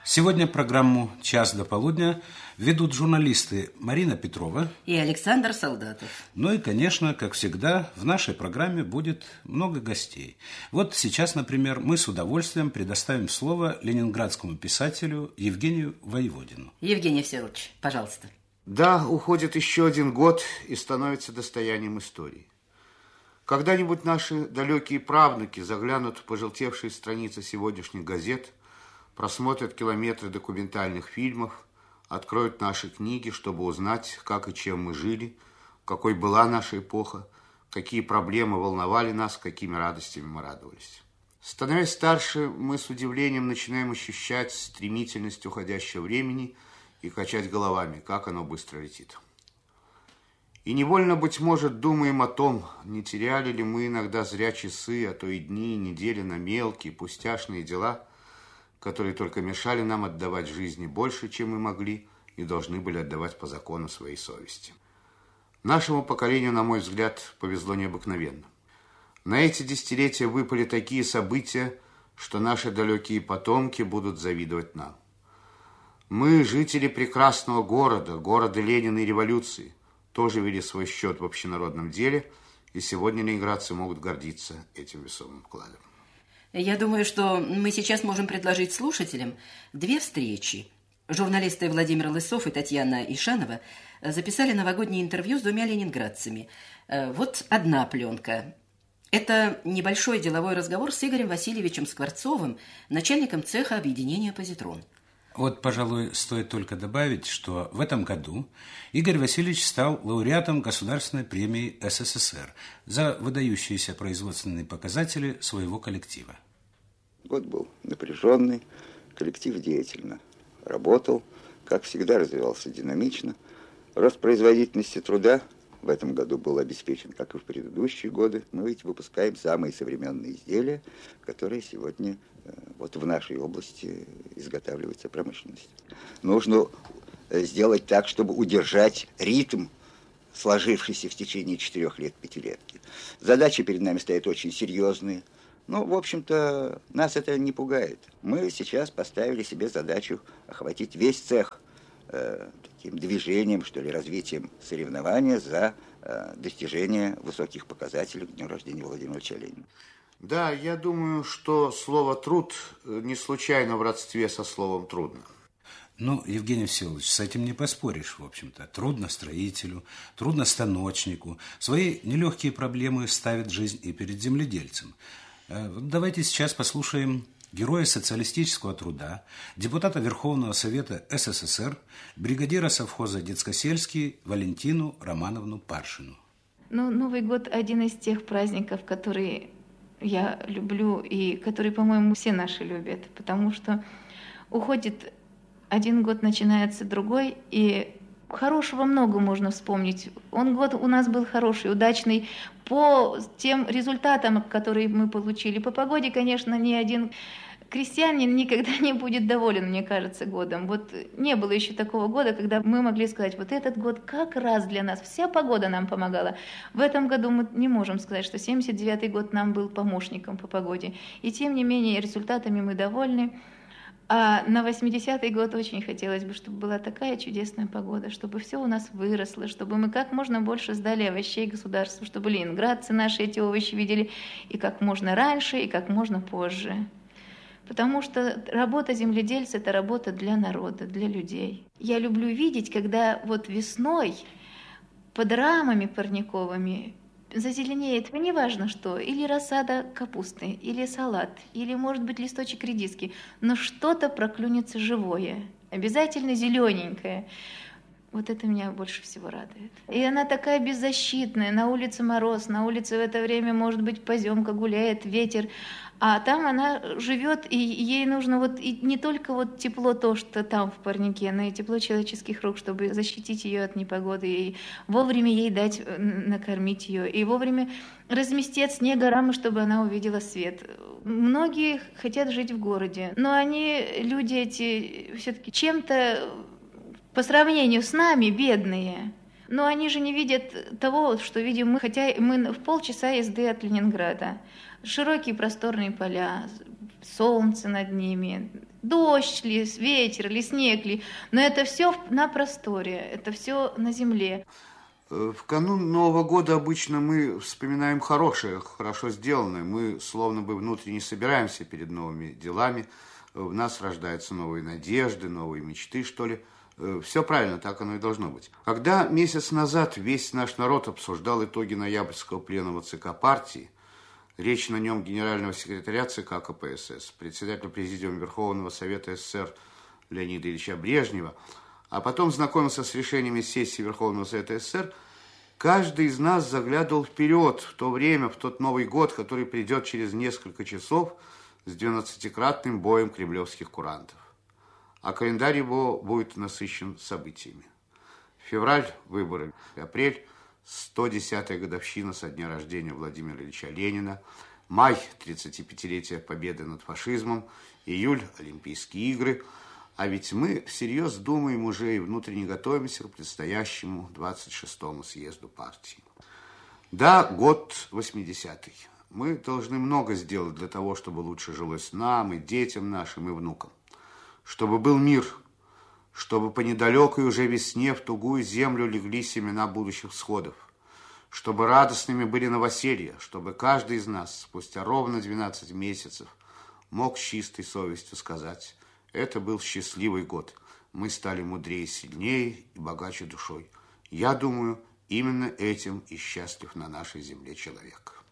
Сегодня программу «Час до полудня» ведут журналисты Марина Петрова и Александр Солдатов. Ну и, конечно, как всегда, в нашей программе будет много гостей. Вот сейчас, например, мы с удовольствием предоставим слово ленинградскому писателю Евгению Воеводину. Евгений Всеволодович, пожалуйста. Да, уходит еще один год и становится достоянием истории. Когда-нибудь наши далекие правнуки заглянут в пожелтевшие страницы сегодняшних газет, просмотрят километры документальных фильмов, откроют наши книги, чтобы узнать, как и чем мы жили, какой была наша эпоха, какие проблемы волновали нас, какими радостями мы радовались. Становясь старше, мы с удивлением начинаем ощущать стремительность уходящего времени и качать головами, как оно быстро летит. И невольно, быть может, думаем о том, не теряли ли мы иногда зря часы, а то и дни, и недели на мелкие, пустяшные дела, которые только мешали нам отдавать жизни больше, чем мы могли и должны были отдавать по закону своей совести. Нашему поколению, на мой взгляд, повезло необыкновенно. На эти десятилетия выпали такие события, что наши далекие потомки будут завидовать нам. Мы, жители прекрасного города, города Ленина и революции, тоже вели свой счет в общенародном деле, и сегодня ленинградцы могут гордиться этим весомым вкладом. Я думаю, что мы сейчас можем предложить слушателям две встречи. Журналисты Владимир Лысов и Татьяна Ишанова записали новогоднее интервью с двумя ленинградцами. Вот одна пленка. Это небольшой деловой разговор с Игорем Васильевичем Скворцовым, начальником цеха объединения «Позитрон». Вот, пожалуй, стоит только добавить, что в этом году Игорь Васильевич стал лауреатом Государственной премии СССР за выдающиеся производственные показатели своего коллектива. Год был напряженный, коллектив деятельно работал, как всегда развивался динамично. Рост производительности труда в этом году был обеспечен, как и в предыдущие годы. Мы ведь выпускаем самые современные изделия, которые сегодня вот в нашей области изготавливается промышленность. Нужно сделать так, чтобы удержать ритм, сложившийся в течение 4 лет пятилетки. Задачи перед нами стоят очень серьезные. Но, в общем-то, нас это не пугает. Мы сейчас поставили себе задачу охватить весь цех таким движением, что ли, развитием соревнования за достижение высоких показателей к дню рождения Владимира Ильича Ленина. Да, я думаю, что слово «труд» не случайно в родстве со словом «трудно». Ну, Евгений Всеволодович, с этим не поспоришь, в общем-то. Трудно строителю, трудно станочнику. Свои нелегкие проблемы ставит жизнь и перед земледельцем. Давайте сейчас послушаем героя социалистического труда, депутата Верховного Совета СССР, бригадира совхоза Детскосельский Валентину Романовну Паршину. Ну, Новый год – один из тех праздников, которые я люблю и которые, по-моему, все наши любят, потому что уходит один год, начинается другой, и хорошего много можно вспомнить. Год у нас был хороший, удачный по тем результатам, которые мы получили. По погоде, конечно, ни один крестьянин никогда не будет доволен, мне кажется, годом. Вот не было еще такого года, когда мы могли сказать, вот этот год как раз для нас, вся погода нам помогала. В этом году мы не можем сказать, что 79-й год нам был помощником по погоде. И тем не менее результатами мы довольны. А на 80-й год очень хотелось бы, чтобы была такая чудесная погода, чтобы все у нас выросло, чтобы мы как можно больше сдали овощей государству, чтобы ленинградцы наши эти овощи видели и как можно раньше, и как можно позже. Потому что работа земледельца – это работа для народа, для людей. Я люблю видеть, когда вот весной под рамами парниковыми зазеленеет, неважно что, или рассада капусты, или салат, или, может быть, листочек редиски, но что-то проклюнется живое, обязательно зелененькое. Вот это меня больше всего радует. И она такая беззащитная, на улице мороз, на улице в это время, может быть, поземка гуляет, ветер, а там она живет, и ей нужно вот и не только вот тепло то, что там в парнике, но и тепло человеческих рук, чтобы защитить ее от непогоды, и вовремя ей дать накормить ее, и вовремя разместить от снега рамы, чтобы она увидела свет. Многие хотят жить в городе, но они, люди эти, все-таки чем-то по сравнению с нами бедные. Но они же не видят того, что видим мы, хотя мы в полчаса езды от Ленинграда. Широкие просторные поля, солнце над ними, дождь ли, ветер ли, снег ли, но это все на просторе, это все на земле. В канун Нового года обычно мы вспоминаем хорошее, хорошо сделанное. Мы словно бы внутренне собираемся перед новыми делами. В нас рождаются новые надежды, новые мечты, что ли. Все правильно, так оно и должно быть. Когда месяц назад весь наш народ обсуждал итоги ноябрьского пленума ЦК партии, речь на нем генерального секретаря ЦК КПСС, председателя Президиума Верховного Совета СССР Леонида Ильича Брежнева, а потом знакомился с решениями сессии Верховного Совета СССР, каждый из нас заглядывал вперед в то время, в тот Новый год, который придет через несколько часов с 12-кратным боем кремлевских курантов. А календарь его будет насыщен событиями. Февраль – выборы, апрель – 110-я годовщина со дня рождения Владимира Ильича Ленина, май – 35-летие победы над фашизмом, июль – Олимпийские игры. А ведь мы всерьез думаем уже и внутренне готовимся к предстоящему 26-му съезду партии. Да, год 80-й. Мы должны много сделать для того, чтобы лучше жилось нам, и детям нашим, и внукам. Чтобы был мир, чтобы по недалекой уже весне в тугую землю легли семена будущих всходов, чтобы радостными были новоселья, чтобы каждый из нас спустя ровно 12 месяцев мог с чистой совестью сказать: это был счастливый год, мы стали мудрее, сильнее и богаче душой. Я думаю, именно этим и счастлив на нашей земле человек.